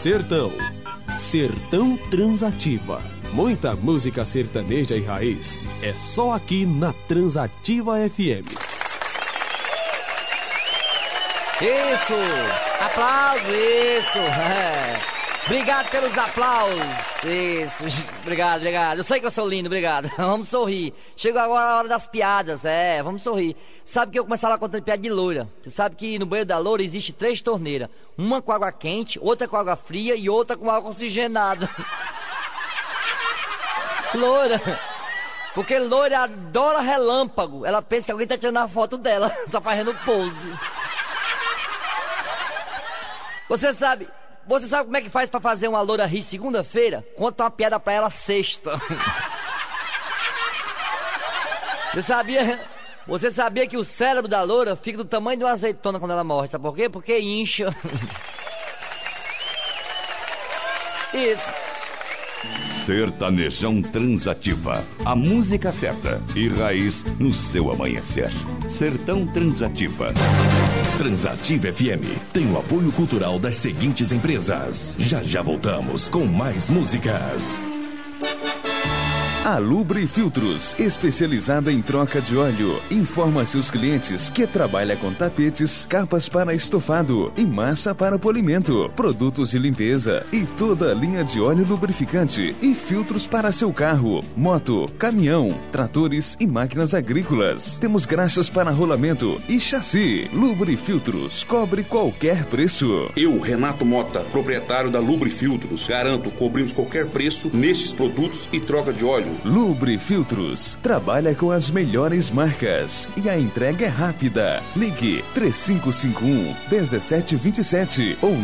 Sertão. Sertão Transativa. Muita música sertaneja e raiz é só aqui na Transativa FM. Isso! Aplausos, isso! Obrigado pelos aplausos. Isso, obrigado. Eu sei que eu sou lindo, obrigado. Vamos sorrir. Chegou agora a hora das piadas, vamos sorrir. Sabe que eu começava contando piada de loira. Você sabe que no banheiro da loira existe 3 torneiras. Uma com água quente, outra com água fria e outra com água oxigenada. Loira. Porque loira adora relâmpago. Ela pensa que alguém tá tirando a foto dela, só fazendo pose. Você sabe como é que faz pra fazer uma loura rir segunda-feira? Conta uma piada pra ela sexta. Você sabia que o cérebro da loura fica do tamanho de uma azeitona quando ela morre? Sabe por quê? Porque incha. Isso. Sertanejão Transativa. A música certa e raiz no seu amanhecer. Sertão Transativa. Transativa FM tem o apoio cultural das seguintes empresas. Já voltamos com mais músicas. A Lubre Filtros, especializada em troca de óleo, informa seus clientes que trabalha com tapetes, capas para estofado e massa para polimento, produtos de limpeza e toda a linha de óleo lubrificante e filtros para seu carro, moto, caminhão, tratores e máquinas agrícolas. Temos graxas para rolamento e chassi. Lubre Filtros, cobre qualquer preço. Eu, Renato Mota, proprietário da Lubre Filtros, garanto, cobrimos qualquer preço nestes produtos e troca de óleo. Lubre Filtros trabalha com as melhores marcas e a entrega é rápida. Ligue 3551-1727 ou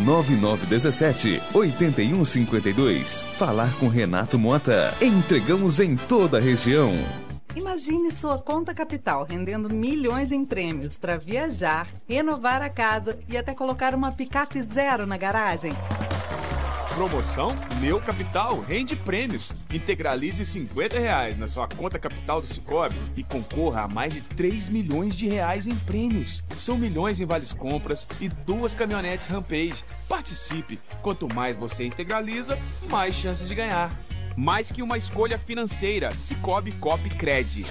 9917-8152. Falar com Renato Mota. Entregamos em toda a região. Imagine sua conta capital rendendo milhões em prêmios para viajar, renovar a casa e até colocar uma picape zero na garagem. Promoção Meu Capital rende prêmios. Integralize R$50 na sua conta capital do Sicoob e concorra a mais de 3 milhões de reais em prêmios. São milhões em vales compras e 2 caminhonetes Rampage. Participe! Quanto mais você integraliza, mais chances de ganhar. Mais que uma escolha financeira, Sicoob Cop Cred.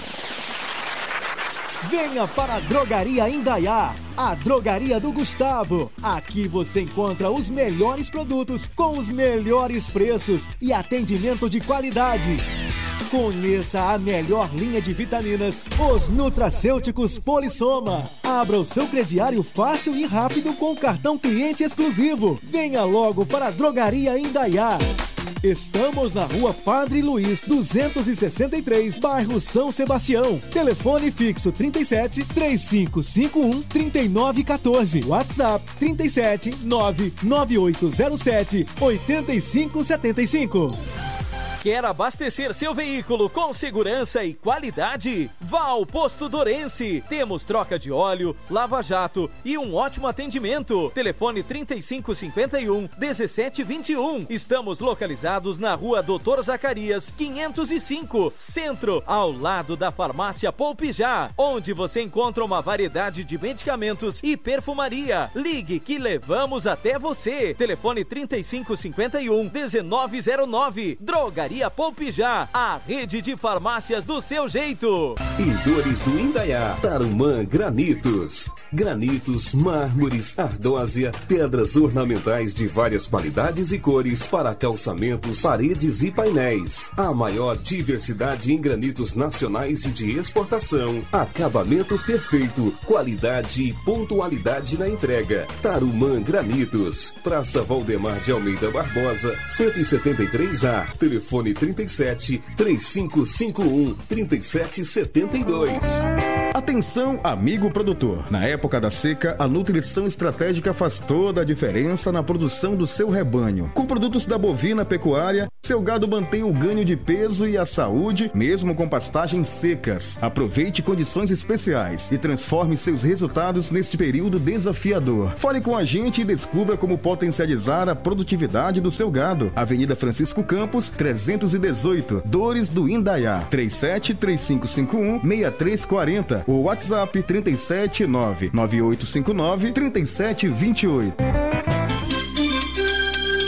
Venha para a Drogaria Indaiá, a drogaria do Gustavo. Aqui você encontra os melhores produtos com os melhores preços e atendimento de qualidade. Conheça a melhor linha de vitaminas, os nutracêuticos Polissoma. Abra o seu crediário fácil e rápido com o cartão cliente exclusivo. Venha logo para a Drogaria Indaiá. Estamos na Rua Padre Luiz, 263, bairro São Sebastião. Telefone fixo 37 3551 3914. WhatsApp 37 99807 8575. Quer abastecer seu veículo com segurança e qualidade? Vá ao Posto Dorense. Temos troca de óleo, lava-jato e um ótimo atendimento. Telefone 3551-1721. Estamos localizados na Rua Doutor Zacarias, 505, Centro, ao lado da Farmácia Poupijá, onde você encontra uma variedade de medicamentos e perfumaria. Ligue que levamos até você. Telefone 3551-1909. Drogaria Poupijá, a rede de farmácias do seu jeito. Pintores do Indaiá, Tarumã Granitos. Granitos, mármores, ardósia, pedras ornamentais de várias qualidades e cores para calçamentos, paredes e painéis. A maior diversidade em granitos nacionais e de exportação. Acabamento perfeito, qualidade e pontualidade na entrega. Tarumã Granitos, Praça Valdemar de Almeida Barbosa, 173A. Telefone 37 3551 3772. Atenção, amigo produtor. Na época da seca, a nutrição estratégica faz toda a diferença na produção do seu rebanho. Com produtos da bovina pecuária, seu gado mantém o ganho de peso e a saúde, mesmo com pastagens secas. Aproveite condições especiais e transforme seus resultados neste período desafiador. Fale com a gente e descubra como potencializar a produtividade do seu gado. Avenida Francisco Campos, 318, Dores do Indaiá. 37 3551 6340. O WhatsApp 379 9859 3728.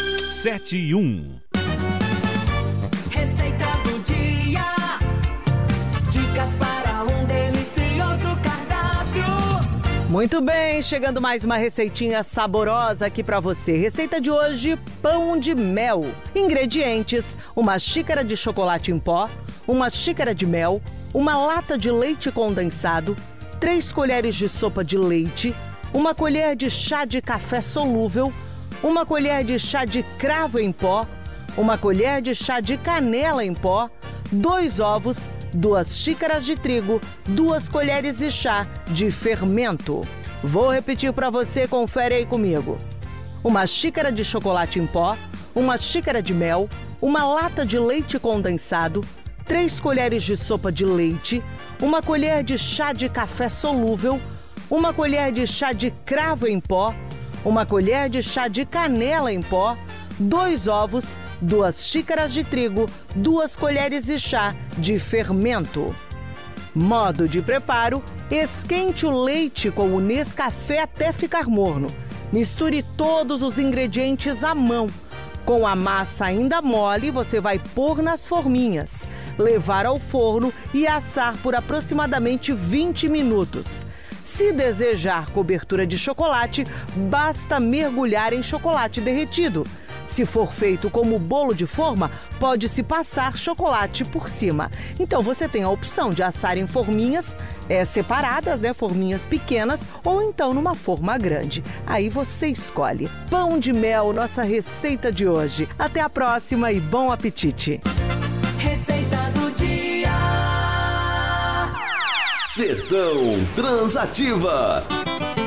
71. Receita do dia. Dicas para um delicioso cardápio. Muito bem, chegando mais uma receitinha saborosa aqui para você. Receita de hoje, pão de mel. Ingredientes: uma xícara de chocolate em pó, uma xícara de mel, uma lata de leite condensado, 3 colheres de sopa de leite, uma colher de chá de café solúvel, uma colher de chá de cravo em pó, uma colher de chá de canela em pó, 2 ovos, 2 xícaras de trigo, 2 colheres de chá de fermento. Vou repetir para você, confere aí comigo. Uma xícara de chocolate em pó, uma xícara de mel, uma lata de leite condensado, 3 colheres de sopa de leite, uma colher de chá de café solúvel, uma colher de chá de cravo em pó, uma colher de chá de canela em pó, 2 ovos, 2 xícaras de trigo, 2 colheres de chá de fermento. Modo de preparo: esquente o leite com o Nescafé até ficar morno. Misture todos os ingredientes à mão. Com a massa ainda mole, você vai pôr nas forminhas, levar ao forno e assar por aproximadamente 20 minutos. Se desejar cobertura de chocolate, basta mergulhar em chocolate derretido. Se for feito como bolo de forma, pode-se passar chocolate por cima. Então você tem a opção de assar em forminhas separadas, forminhas pequenas, ou então numa forma grande. Aí você escolhe. Pão de mel, nossa receita de hoje. Até a próxima e bom apetite! Receita do dia. Sertão Transativa.